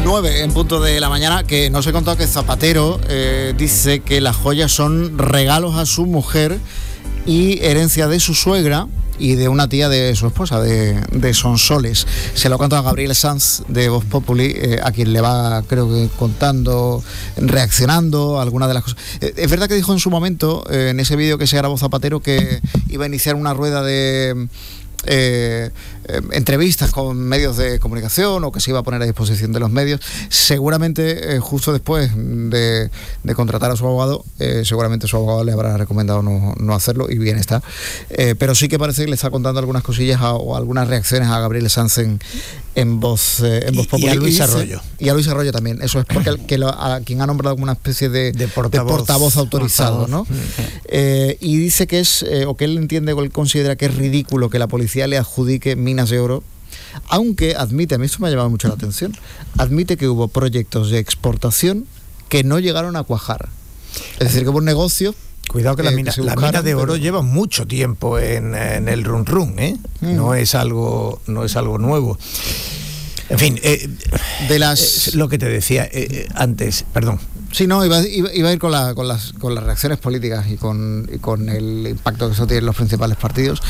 9 en punto de la mañana, que nos he contado que Zapatero dice que las joyas son regalos a su mujer y herencia de su suegra y de una tía de su esposa, de Sonsoles. Se lo ha contado a Gabriel Sanz de Voz Populi, a quien le va, creo que, contando, reaccionando a algunas de las cosas. Es verdad que dijo en su momento, en ese vídeo que se grabó Zapatero, que iba a iniciar una rueda de entrevistas con medios de comunicación, o que se iba a poner a disposición de los medios. Seguramente justo después de contratar a su abogado, seguramente su abogado le habrá recomendado no hacerlo, y bien está, pero sí que parece que le está contando algunas cosillas o algunas reacciones a Gabriel Sanz en Voz Populi, y a Luis Arroyo. Y a Luis Arroyo también. Eso es porque a quien ha nombrado como una especie de portavoz autorizado, ¿no? Y dice que es, o que él entiende, o él considera que es ridículo que la policía le adjudique minas de oro, aunque admite, a mí esto me ha llamado mucho la atención, admite que hubo proyectos de exportación que no llegaron a cuajar. Es decir, que hubo un negocio. Cuidado que la mina de oro lleva mucho tiempo en el run run, ¿eh? No es algo nuevo. En fin, lo que te decía antes, perdón. Sí, no, iba a ir con las reacciones políticas y con el impacto que eso tiene en los principales partidos.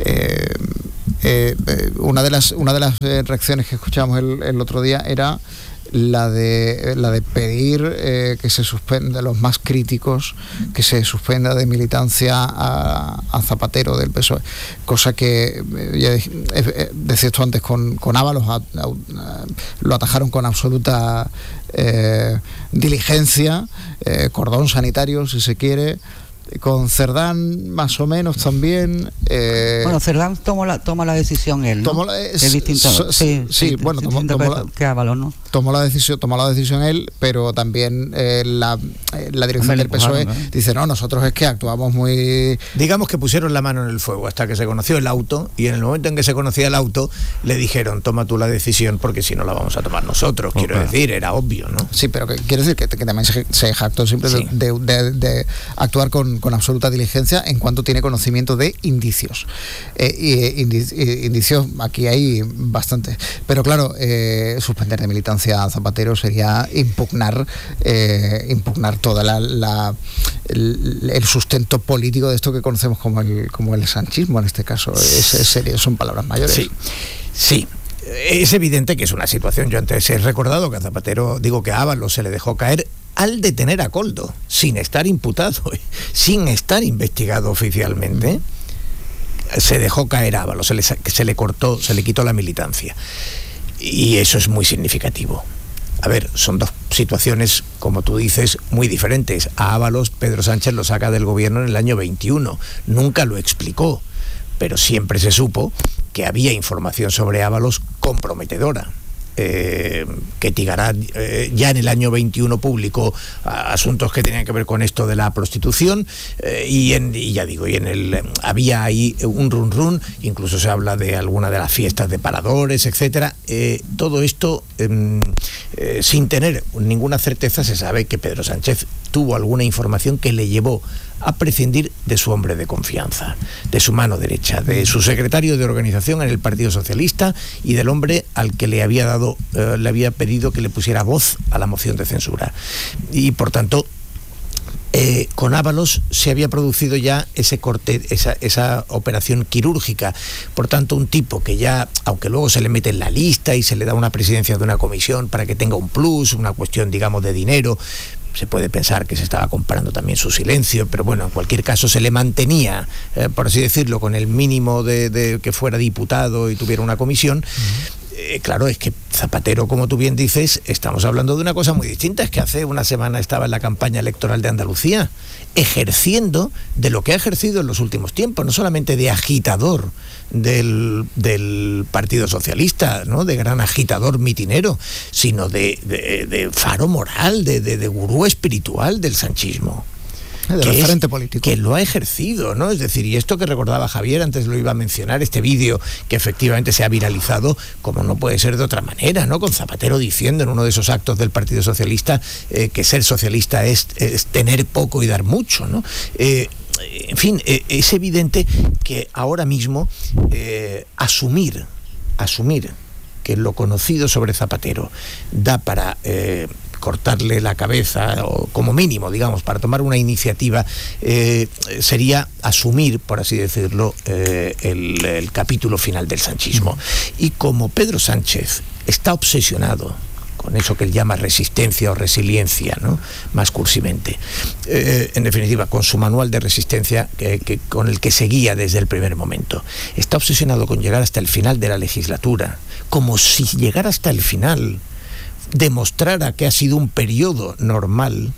Una de las reacciones que escuchamos el otro día era la de pedir que se suspenda, los más críticos, que se suspenda de militancia a Zapatero del PSOE, cosa que ya decía esto antes con Ábalos, lo atajaron con absoluta diligencia, cordón sanitario si se quiere. Con Cerdán más o menos también. Bueno, Cerdán toma la decisión él, ¿no? Es distinto. Sí, bueno, que Ábalos, ¿no? Tomó la decisión él, pero también la dirección del PSOE dice, no, nosotros es que actuamos muy... Digamos que pusieron la mano en el fuego hasta que se conoció el auto, y en el momento en que se conocía el auto le dijeron, toma tú la decisión, porque si no la vamos a tomar nosotros. Quiero decir, era obvio, ¿no? Sí, pero quiero decir que también se jactó siempre de actuar con absoluta diligencia en cuanto tiene conocimiento de indicios. Indicios aquí hay bastantes, pero claro, suspender de militancia a Zapatero sería impugnar toda el sustento político de esto que conocemos como el sanchismo en este caso. Son palabras mayores. Sí. Es evidente que es una situación. Yo antes he recordado que a Zapatero, que a Ábalos se le dejó caer al detener a Koldo, sin estar imputado, sin estar investigado oficialmente. Se dejó caer a Ábalos, se le cortó, se le quitó la militancia. Y eso es muy significativo. A ver, son dos situaciones, como tú dices, muy diferentes. A Ábalos, Pedro Sánchez lo saca del gobierno en el año 21. Nunca lo explicó, pero siempre se supo que había información sobre Ábalos comprometedora. Que Tigarat ya en el año 21 publicó asuntos que tenían que ver con esto de la prostitución, había ahí un run run, incluso se habla de alguna de las fiestas de paradores, etcétera. Todo esto sin tener ninguna certeza. Se sabe que Pedro Sánchez tuvo alguna información que le llevó a prescindir de su hombre de confianza, de su mano derecha, de su secretario de organización en el Partido Socialista y del hombre al que le había pedido que le pusiera voz a la moción de censura. Y por tanto, con Ábalos se había producido ya ese corte, esa operación quirúrgica. Por tanto, un tipo que ya, aunque luego se le mete en la lista y se le da una presidencia de una comisión para que tenga un plus, una cuestión, de dinero, se puede pensar que se estaba comprando también su silencio, pero bueno, en cualquier caso se le mantenía, por así decirlo, con el mínimo de que fuera diputado y tuviera una comisión. Claro, es que Zapatero, como tú bien dices, estamos hablando de una cosa muy distinta. Es que hace una semana estaba en la campaña electoral de Andalucía, ejerciendo de lo que ha ejercido en los últimos tiempos, no solamente de agitador del Partido Socialista, ¿no?, de gran agitador mitinero, sino de faro moral, de gurú espiritual del sanchismo. De referente político. Que lo ha ejercido, ¿no? Es decir, y esto que recordaba Javier, antes lo iba a mencionar, este vídeo que efectivamente se ha viralizado, como no puede ser de otra manera, ¿no? Con Zapatero diciendo en uno de esos actos del Partido Socialista que ser socialista es tener poco y dar mucho, ¿no? En fin, es evidente que ahora mismo asumir que lo conocido sobre Zapatero da para cortarle la cabeza, o como mínimo, digamos, para tomar una iniciativa, sería asumir, por así decirlo, el capítulo final del sanchismo. Y como Pedro Sánchez está obsesionado con eso que él llama resistencia o resiliencia, ¿no?, más cursivamente, en definitiva, con su manual de resistencia con el que seguía desde el primer momento, está obsesionado con llegar hasta el final de la legislatura, como si llegar hasta el final demostrara que ha sido un periodo normal,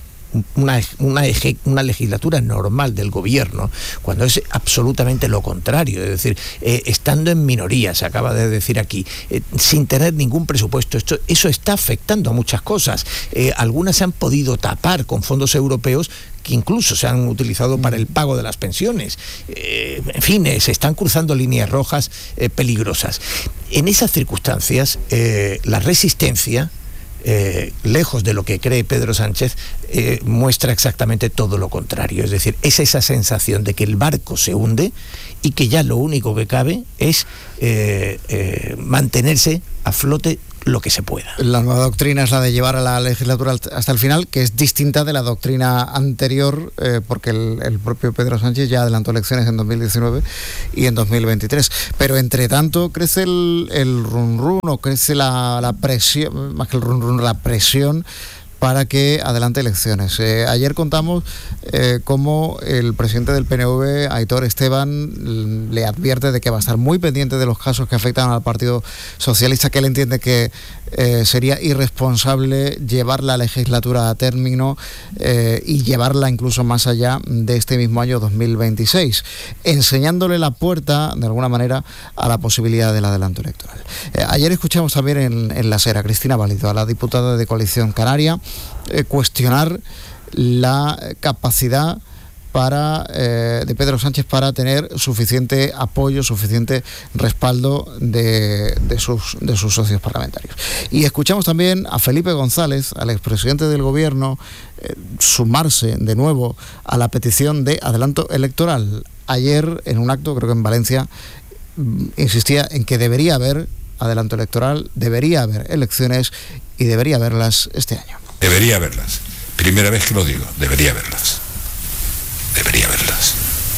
una legislatura normal del gobierno, cuando es absolutamente lo contrario. Es decir, estando en minoría, se acaba de decir aquí, sin tener ningún presupuesto, eso está afectando a muchas cosas. Algunas se han podido tapar con fondos europeos que incluso se han utilizado para el pago de las pensiones. En fin, se están cruzando líneas rojas peligrosas. En esas circunstancias, la resistencia, lejos de lo que cree Pedro Sánchez, muestra exactamente todo lo contrario. Es decir, es esa sensación de que el barco se hunde y que ya lo único que cabe es mantenerse a flote lo que se pueda. La nueva doctrina es la de llevar a la legislatura hasta el final, que es distinta de la doctrina anterior, porque el propio Pedro Sánchez ya adelantó elecciones en 2019 y en 2023. Pero entre tanto crece el run run, o crece la presión, más que el run run, la presión para que adelante elecciones. Ayer contamos cómo el presidente del PNV, Aitor Esteban, le advierte de que va a estar muy pendiente de los casos que afectan al Partido Socialista, que él entiende que sería irresponsable llevar la legislatura a término y llevarla incluso más allá de este mismo año 2026, enseñándole la puerta, de alguna manera, a la posibilidad del adelanto electoral. Ayer escuchamos también en La Sera a Cristina Valido, a la diputada de Coalición Canaria, cuestionar la capacidad de Pedro Sánchez para tener suficiente apoyo, suficiente respaldo de sus socios parlamentarios. Y escuchamos también a Felipe González, al expresidente del gobierno, sumarse de nuevo a la petición de adelanto electoral. Ayer, en un acto, creo que en Valencia, insistía en que debería haber adelanto electoral, debería haber elecciones y debería haberlas este año. Debería haberlas. Primera vez que lo digo, debería haberlas. Debería haberlas.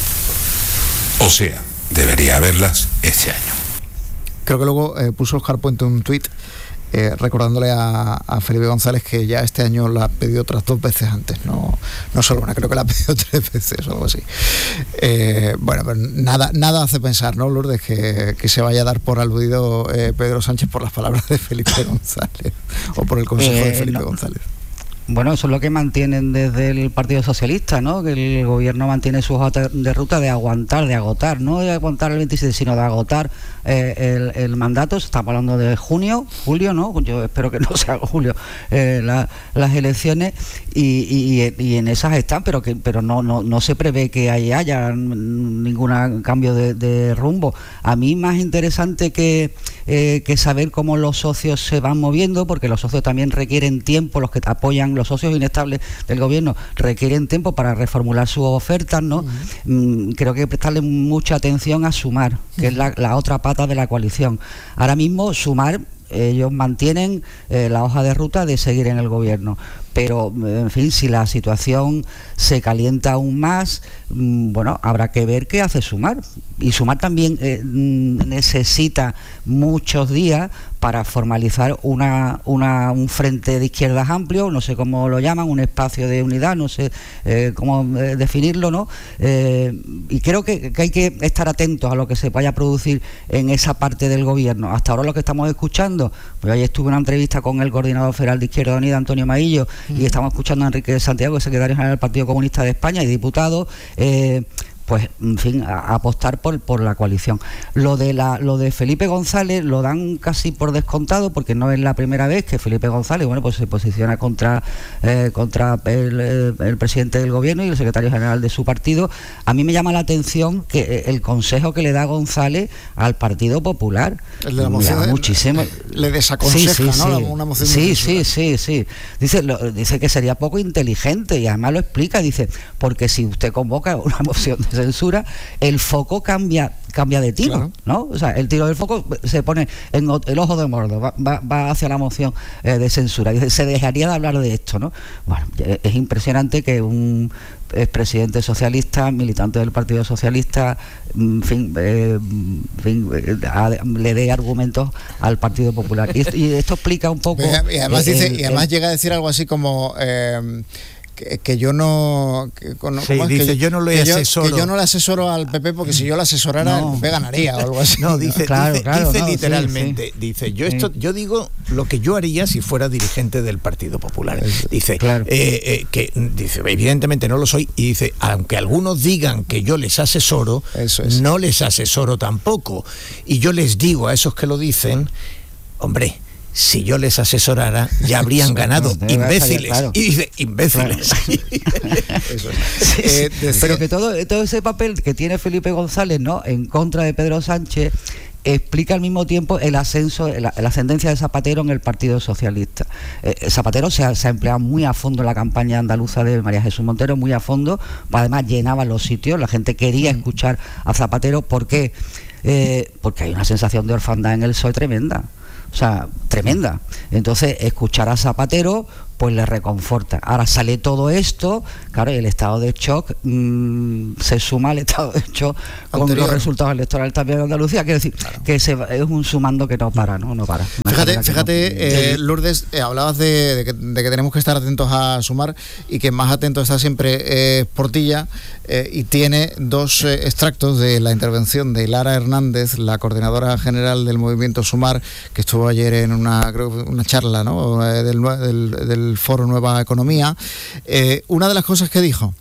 O sea, debería haberlas este año. Creo que luego puso Oscar Puente un tuit recordándole a Felipe González que ya este año la ha pedido otras 2 veces antes, no solo una, creo que la ha pedido 3 veces o algo así. Bueno, pero nada hace pensar, ¿no, Lourdes, que se vaya a dar por aludido Pedro Sánchez por las palabras de Felipe González o por el consejo de Felipe González? Bueno, eso es lo que mantienen desde el Partido Socialista, ¿no? Que el gobierno mantiene su hoja de ruta de aguantar, de agotar, no de aguantar el 27, sino de agotar el mandato. Estamos hablando de julio, ¿no? Yo espero que no sea julio, las elecciones, y en esas están, pero no se prevé que haya ningún cambio de rumbo. A mí más interesante que saber cómo los socios se van moviendo, porque los socios también requieren tiempo, los que apoyan, los socios inestables del gobierno requieren tiempo para reformular sus ofertas, ¿no? Creo que hay que prestarle mucha atención a Sumar, que es la otra pata de la coalición. Ahora mismo Sumar, ellos mantienen la hoja de ruta de seguir en el gobierno, pero en fin, si la situación se calienta aún más, bueno, habrá que ver qué hace Sumar. Y Sumar también necesita muchos días para formalizar un frente de izquierdas amplio, no sé cómo lo llaman, un espacio de unidad, no sé cómo definirlo, ¿no? Y creo que hay que estar atentos a lo que se vaya a producir en esa parte del gobierno. Hasta ahora lo que estamos escuchando, pues ayer estuve en una entrevista con el coordinador federal de Izquierda Unida, Antonio Maillo, y estamos escuchando a Enrique Santiago, el secretario general del Partido Comunista de España y diputado, pues en fin, a apostar por la coalición. Lo de Felipe González lo dan casi por descontado, porque no es la primera vez que Felipe González, bueno, pues se posiciona contra el presidente del gobierno y el secretario general de su partido. A mí me llama la atención que el consejo que le da González al Partido Popular, el de la moción, muchísimo, le desaconseja, sí, ¿no? Una moción sí. Dice que sería poco inteligente, y además lo explica, dice, porque si usted convoca una moción de censura, el foco cambia cambia de tiro, claro, ¿no? O sea, el tiro del foco se pone en el ojo de Mordor, va hacia la moción de censura, y se dejaría de hablar de esto, ¿no? Bueno, es impresionante que un expresidente socialista, militante del Partido Socialista, le dé argumentos al Partido Popular. Y esto explica un poco... Y además, llega a decir algo así como... que yo no... dice, yo no lo asesoro. Que yo no le asesoro al PP, porque si yo le asesorara, el PP ganaría o algo así. No, dice no, literalmente, sí. dice, yo digo lo que yo haría si fuera dirigente del Partido Popular. Dice, que dice, evidentemente no lo soy, y dice, aunque algunos digan que yo les asesoro, no les asesoro tampoco. Y yo les digo a esos que lo dicen, hombre, si yo les asesorara, ya habrían ganado. Imbéciles. Claro. Y dice, imbéciles. Claro. Pero que todo ese papel que tiene Felipe González, ¿no?, en contra de Pedro Sánchez, explica al mismo tiempo el ascenso, la ascendencia de Zapatero en el Partido Socialista. Zapatero se ha empleado muy a fondo en la campaña andaluza de María Jesús Montero, muy a fondo, además llenaba los sitios, la gente quería escuchar a Zapatero. ¿Por qué? Porque hay una sensación de orfandad en el PSOE tremenda. O sea, tremenda. Entonces, escuchar a Zapatero, pues le reconforta. Ahora sale todo esto, claro, y el estado de shock se suma al estado de shock con los resultados electorales también de Andalucía. Quiero decir, que es un sumando que no para, ¿no? No para. Fíjate, Lourdes, hablabas de que tenemos que estar atentos a Sumar, y que más atento está siempre Portilla, y tiene dos extractos de la intervención de Lara Hernández, la coordinadora general del movimiento Sumar, que estuvo ayer en una charla, ¿no?, del Foro Nueva Economía. Una de las cosas que dijo,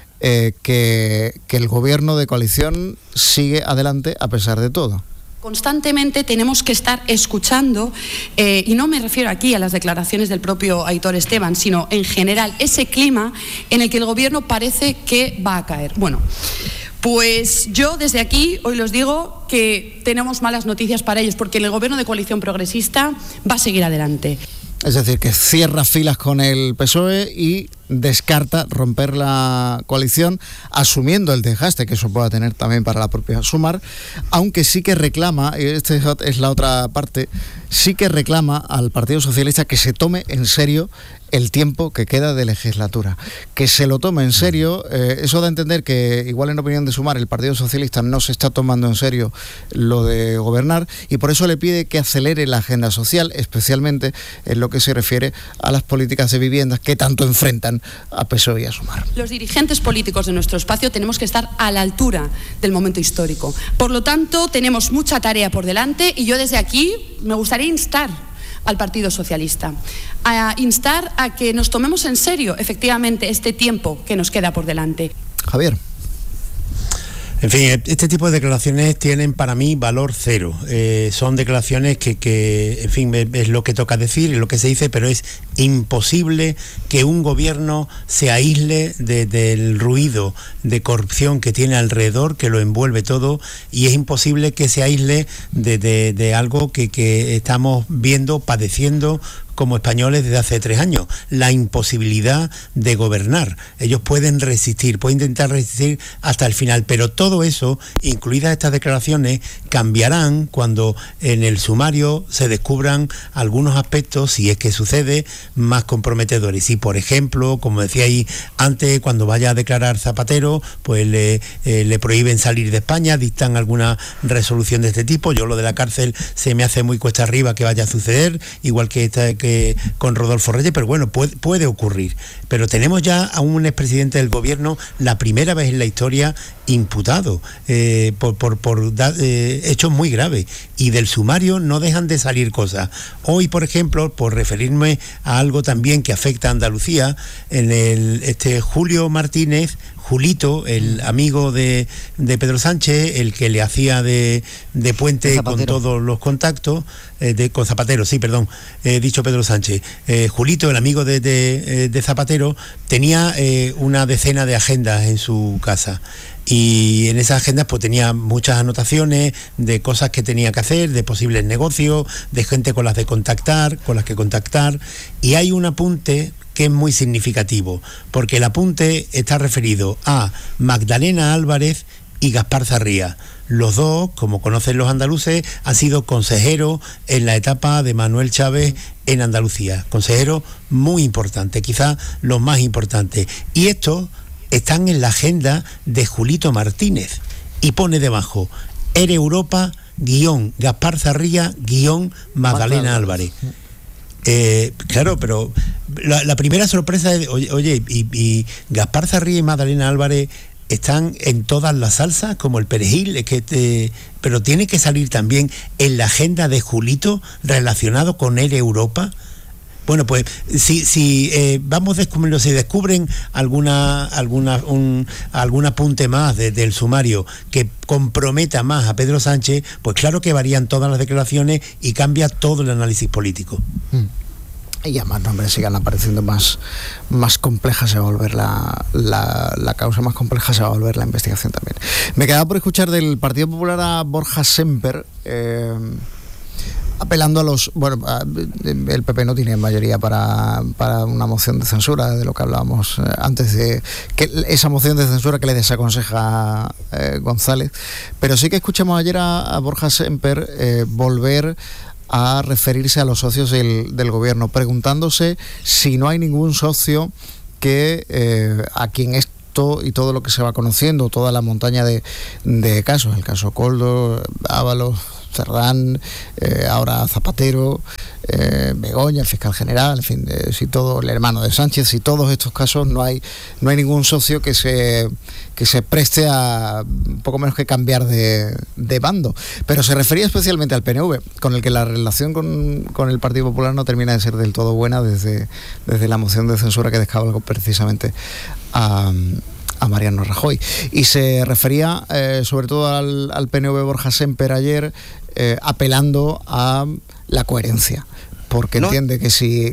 que el gobierno de coalición sigue adelante a pesar de todo. Constantemente tenemos que estar escuchando, y no me refiero aquí a las declaraciones del propio Aitor Esteban, sino en general ese clima en el que el gobierno parece que va a caer. Bueno, pues yo desde aquí hoy los digo que tenemos malas noticias para ellos, porque el gobierno de coalición progresista va a seguir adelante. Es decir, que cierra filas con el PSOE y descarta romper la coalición, asumiendo el desgaste que eso pueda tener también para la propia Sumar, aunque sí que reclama, y esta es la otra parte, sí que reclama al Partido Socialista que se tome en serio el tiempo que queda de legislatura, que se lo tome en serio. Eso da a entender que, igual en opinión de Sumar, el Partido Socialista no se está tomando en serio lo de gobernar, y por eso le pide que acelere la agenda social, especialmente en lo que se refiere a las políticas de viviendas que tanto enfrentan a PSOE y a Sumar. Los dirigentes políticos de nuestro espacio tenemos que estar a la altura del momento histórico. Por lo tanto, tenemos mucha tarea por delante, y yo desde aquí me gustaría instar al Partido Socialista, a instar a que nos tomemos en serio efectivamente este tiempo que nos queda por delante. Javier. En fin, este tipo de declaraciones tienen para mí valor cero. Son declaraciones que, en fin, es lo que toca decir, es lo que se dice, pero es imposible que un gobierno se aísle del ruido de corrupción que tiene alrededor, que lo envuelve todo, y es imposible que se aísle de algo que estamos viendo, padeciendo como españoles desde hace 3 años, la imposibilidad de gobernar. Ellos pueden resistir, pueden intentar resistir hasta el final, pero todo eso, incluidas estas declaraciones, cambiarán cuando en el sumario se descubran algunos aspectos, si es que sucede, más comprometedores. Y por ejemplo, como decía ahí antes, cuando vaya a declarar Zapatero, pues le prohíben salir de España, dictan alguna resolución de este tipo. Yo lo de la cárcel se me hace muy cuesta arriba que vaya a suceder, igual que con Rodolfo Reyes, pero bueno, puede ocurrir. Pero tenemos ya a un expresidente del gobierno, la primera vez en la historia, imputado por hechos muy graves, y del sumario no dejan de salir cosas. Hoy, por ejemplo, por referirme a algo también que afecta a Andalucía, en Julio Martínez, Julito, el amigo de Pedro Sánchez, el que le hacía de puente con todos los contactos, con Zapatero, sí, perdón, dicho Pedro Sánchez. Julito, el amigo de Zapatero, tenía una decena de agendas en su casa. Y en esas agendas pues tenía muchas anotaciones de cosas que tenía que hacer, de posibles negocios, de gente con las que contactar, y hay un apunte que es muy significativo, porque el apunte está referido a Magdalena Álvarez y Gaspar Zarría. Los dos, como conocen los andaluces, han sido consejeros en la etapa de Manuel Chávez en Andalucía. Consejeros muy importantes, quizás los más importantes. Y estos están en la agenda de Julito Martínez. Y pone debajo, Ere Europa, Gaspar Zarría, Magdalena Álvarez. Claro, pero la primera sorpresa es, oye, y Gaspar Zarría y Magdalena Álvarez están en todas las salsas, como el perejil, pero tiene que salir también en la agenda de Julito relacionado con Ere Europa. Bueno, pues si descubren algún apunte más del sumario que comprometa más a Pedro Sánchez, pues claro que varían todas las declaraciones y cambia todo el análisis político. Y además nombres sigan apareciendo más compleja se va a volver la causa, más compleja se va a volver la investigación también. Me quedaba por escuchar del Partido Popular a Borja Semper, apelando a los... Bueno, el PP no tiene mayoría para una moción de censura, de lo que hablábamos antes, de que esa moción de censura que le desaconseja González, pero sí que escuchamos ayer a Borja Semper volver a referirse a los socios del gobierno, preguntándose si no hay ningún socio que a quien esto y todo lo que se va conociendo, toda la montaña de casos, el caso Koldo, Ábalos, Cerdán, ahora Zapatero, Begoña, el fiscal general, en fin, si todo, el hermano de Sánchez, si todos estos casos no hay ningún socio que se preste a poco menos que cambiar de bando. Pero se refería especialmente al PNV, con el que la relación con el Partido Popular no termina de ser del todo buena desde la moción de censura que descabalgó precisamente a Mariano Rajoy. Y se refería sobre todo al PNV Borja Semper ayer, apelando a la coherencia, porque entiende que si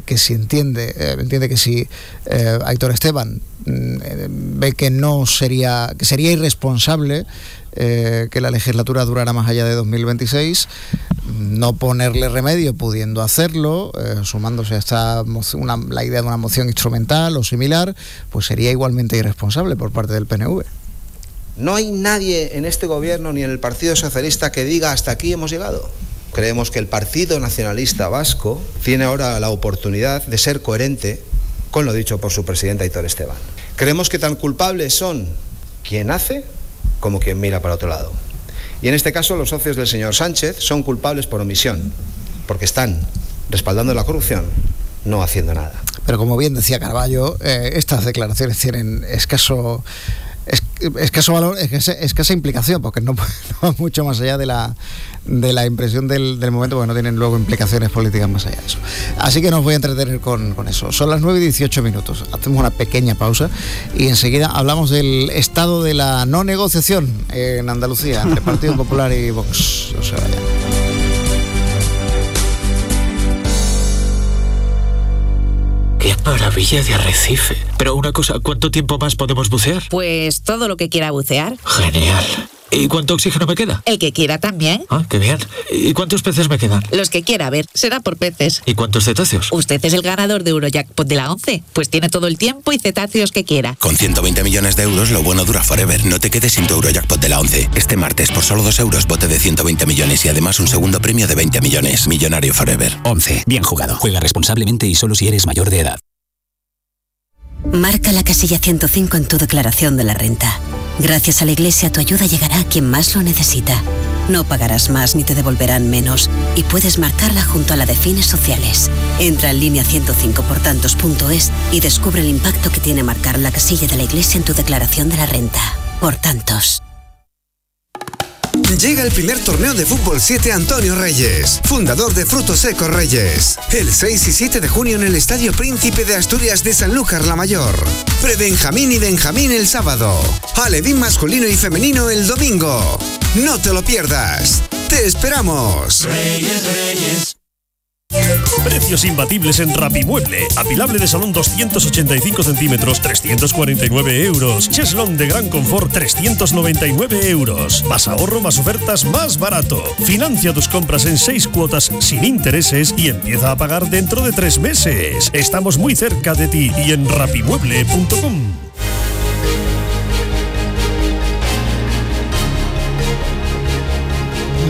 Aitor Esteban ve que sería irresponsable que la legislatura durara más allá de 2026, no ponerle remedio pudiendo hacerlo, sumándose a la idea de una moción instrumental o similar, pues sería igualmente irresponsable por parte del PNV. No hay nadie en este gobierno ni en el Partido Socialista que diga hasta aquí hemos llegado. Creemos que el Partido Nacionalista Vasco tiene ahora la oportunidad de ser coherente con lo dicho por su presidente Aitor Esteban. Creemos que tan culpables son quien hace como quien mira para otro lado. Y en este caso los socios del señor Sánchez son culpables por omisión, porque están respaldando la corrupción, no haciendo nada. Pero como bien decía Carballo, estas declaraciones tienen escaso valor, escasa implicación, porque no va mucho más allá de la impresión del momento, porque no tienen luego implicaciones políticas más allá de eso. Así que no os voy a entretener con eso. Son las 9:18. Hacemos una pequeña pausa y enseguida hablamos del estado de la no negociación en Andalucía entre Partido Popular y Vox. No se vayan. ¡Qué maravilla de arrecife! Pero una cosa, ¿cuánto tiempo más podemos bucear? Pues todo lo que quiera bucear. Genial. ¿Y cuánto oxígeno me queda? El que quiera también. Ah, qué bien. ¿Y cuántos peces me quedan? Los que quiera, ver, será por peces. ¿Y cuántos cetáceos? Usted es el ganador de Eurojackpot de la 11, pues tiene todo el tiempo y cetáceos que quiera. Con 120 millones de euros, lo bueno dura forever. No te quedes sin tu Eurojackpot de la 11. Este martes, por solo 2 euros, bote de 120 millones y además un segundo premio de 20 millones. Millonario forever. 11. Bien jugado. Juega responsablemente y solo si eres mayor de edad. Marca la casilla 105 en tu declaración de la renta. Gracias a la Iglesia, tu ayuda llegará a quien más lo necesita. No pagarás más ni te devolverán menos y puedes marcarla junto a la de fines sociales. Entra en línea 105portantos.es y descubre el impacto que tiene marcar la casilla de la Iglesia en tu declaración de la renta. Por tantos. Llega el primer torneo de Fútbol 7 Antonio Reyes, fundador de Frutos Secos Reyes. El 6 y 7 de junio en el Estadio Príncipe de Asturias de Sanlúcar la Mayor. Pre-Benjamín y Benjamín el sábado. Alevín masculino y femenino el domingo. No te lo pierdas. ¡Te esperamos! Reyes, Reyes. Precios imbatibles en Rapimueble. Apilable de salón 285 centímetros, 349 euros. Cheslón de gran confort, 399 euros. Más ahorro, más ofertas, más barato. Financia tus compras en 6 cuotas sin intereses y empieza a pagar dentro de 3 meses. Estamos muy cerca de ti y en rapimueble.com.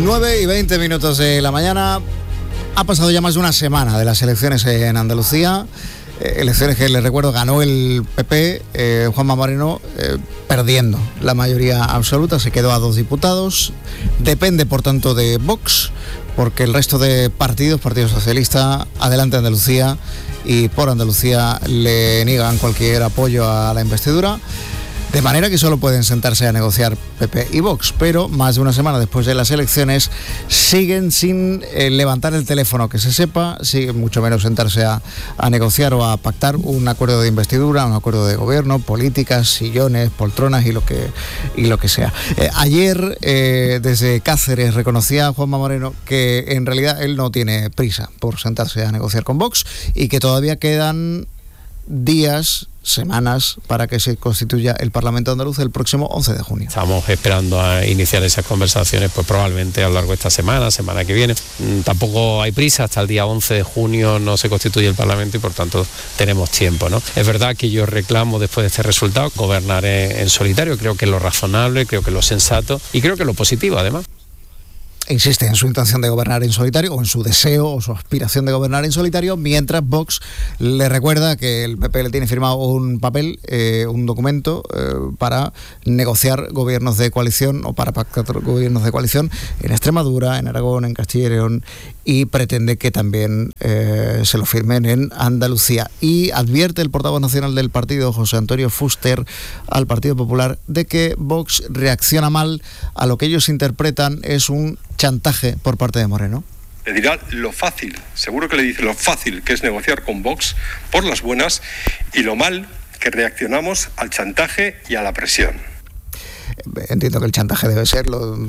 9:20 de la mañana. Ha pasado ya más de una semana de las elecciones en Andalucía. Elecciones que, les recuerdo, ganó el PP, Juanma Moreno, perdiendo la mayoría absoluta. Se quedó a 2 diputados. Depende, por tanto, de Vox, porque el resto de partidos, Partido Socialista, Adelante Andalucía y Por Andalucía, le niegan cualquier apoyo a la investidura. De manera que solo pueden sentarse a negociar PP y Vox, pero más de una semana después de las elecciones siguen sin levantar el teléfono, que se sepa, siguen mucho menos sentarse a negociar o a pactar un acuerdo de investidura, un acuerdo de gobierno, políticas, sillones, poltronas y lo que sea. Ayer, desde Cáceres, reconocía Juanma Moreno que en realidad él no tiene prisa por sentarse a negociar con Vox y que todavía quedan días, semanas, para que se constituya el Parlamento andaluz el próximo 11 de junio. Estamos esperando a iniciar esas conversaciones, pues probablemente a lo largo de esta semana que viene. Tampoco hay prisa, hasta el día 11 de junio no se constituye el Parlamento y por tanto tenemos tiempo, ¿no? Es verdad que yo reclamo, después de este resultado, gobernar en solitario. Creo que es lo razonable, creo que es lo sensato y creo que es lo positivo, además. Insiste en su intención de gobernar en solitario, o en su deseo o su aspiración de gobernar en solitario, mientras Vox le recuerda que el PP le tiene firmado un papel, un documento para negociar gobiernos de coalición o para pactar gobiernos de coalición en Extremadura, en Aragón, en Castilla y León, y pretende que también se lo firmen en Andalucía. Y advierte el portavoz nacional del partido, José Antonio Fuster, al Partido Popular de que Vox reacciona mal a lo que ellos interpretan es un chantaje por parte de Moreno. Le dirá lo fácil, seguro que le dice lo fácil que es negociar con Vox por las buenas y lo mal que reaccionamos al chantaje y a la presión. Entiendo que el chantaje debe ser,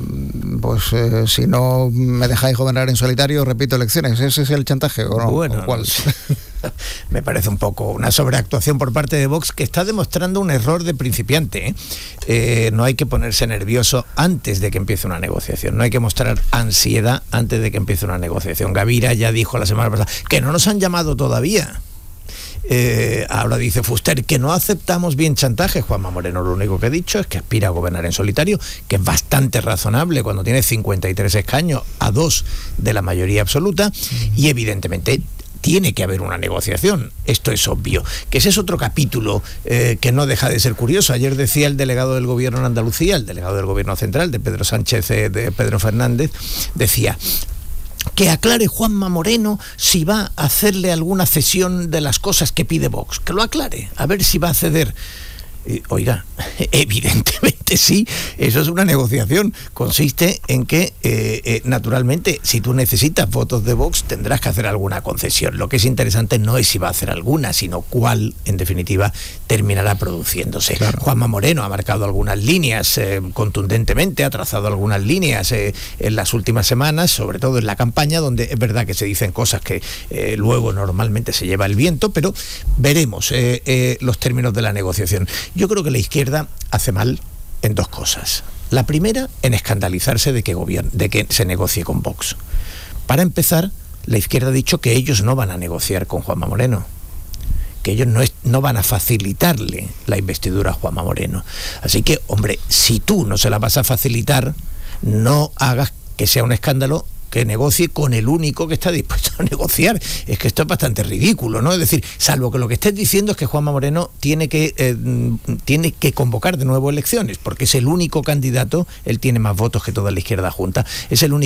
si no me dejáis gobernar en solitario, repito elecciones. ¿Ese es el chantaje o no? Bueno, ¿o cuál? Me parece un poco una sobreactuación por parte de Vox, que está demostrando un error de principiante. No hay que ponerse nervioso antes de que empiece una negociación, no hay que mostrar ansiedad antes de que empiece una negociación. Gavira ya dijo la semana pasada que no nos han llamado todavía. Ahora dice Fuster que no aceptamos bien chantaje. Juanma Moreno lo único que ha dicho es que aspira a gobernar en solitario, que es bastante razonable cuando tiene 53 escaños a 2 de la mayoría absoluta, y evidentemente tiene que haber una negociación, esto es obvio. Que ese es otro capítulo que no deja de ser curioso. Ayer decía el delegado del gobierno en Andalucía, el delegado del gobierno central, de Pedro Sánchez, de Pedro Fernández, decía que aclare Juanma Moreno si va a hacerle alguna cesión de las cosas que pide Vox, que lo aclare, a ver si va a ceder. Oiga, evidentemente sí, eso es una negociación. Consiste en que, naturalmente, si tú necesitas votos de Vox, tendrás que hacer alguna concesión. Lo que es interesante no es si va a hacer alguna, sino cuál, en definitiva, terminará produciéndose. Claro. Juanma Moreno ha marcado algunas líneas contundentemente, ha trazado algunas líneas en las últimas semanas, sobre todo en la campaña, donde es verdad que se dicen cosas que luego normalmente se lleva el viento, pero veremos los términos de la negociación. Yo creo que la izquierda hace mal en dos cosas. La primera, en escandalizarse de que se negocie con Vox. Para empezar, la izquierda ha dicho que ellos no van a negociar con Juanma Moreno, que ellos no van a facilitarle la investidura a Juanma Moreno. Así que, hombre, si tú no se la vas a facilitar, no hagas que sea un escándalo que negocie con el único que está dispuesto a negociar. Es que esto es bastante ridículo, ¿no? Es decir, salvo que lo que estés diciendo es que Juanma Moreno tiene que convocar de nuevo elecciones, porque es el único candidato, él tiene más votos que toda la izquierda junta, es el único